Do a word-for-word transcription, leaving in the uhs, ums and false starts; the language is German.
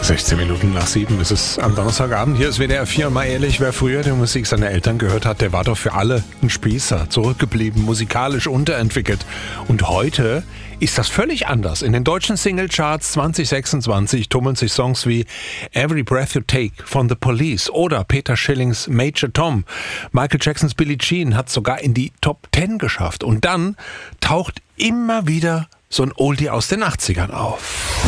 sechzehn Minuten nach sieben ist es am Donnerstagabend. Hier ist W D R vier. Mal ehrlich, wer früher die Musik seiner Eltern gehört hat, der war doch für alle ein Spießer, zurückgeblieben, musikalisch unterentwickelt. Und heute ist das völlig anders. In den deutschen Singlecharts zwanzig sechsundzwanzig tummeln sich Songs wie Every Breath You Take von The Police oder Peter Schillings Major Tom. Michael Jacksons Billie Jean hat sogar in die Top Ten geschafft. Und dann taucht immer wieder so ein Oldie aus den achtzigern auf.